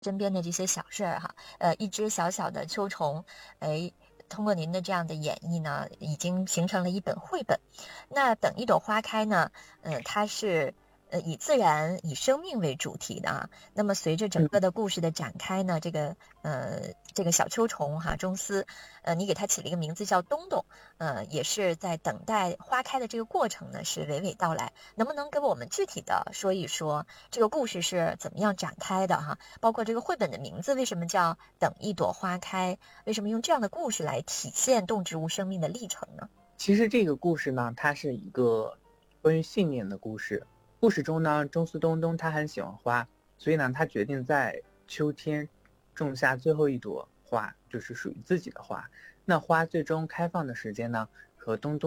身边的这些小事儿哈，一只小小的秋虫，哎，通过您的这样的演绎呢，已经形成了一本绘本。那等一朵花开呢，它是以自然、以生命为主题的啊。那么随着整个的故事的展开呢，这个小秋虫哈，中斯，你给它起了一个名字叫东东，也是在等待花开的这个过程呢，是娓娓道来。能不能给我们具体的说一说这个故事是怎么样展开的哈？包括这个绘本的名字为什么叫等一朵花开？为什么用这样的故事来体现动植物生命的历程呢？ 其实这个故事呢，它是一个关于信念的故事。故事中呢，中斯东东他很喜欢花，所以呢，他决定在秋天种下最后一朵花，就是属于自己的花。那花最终开放的时间呢，和东东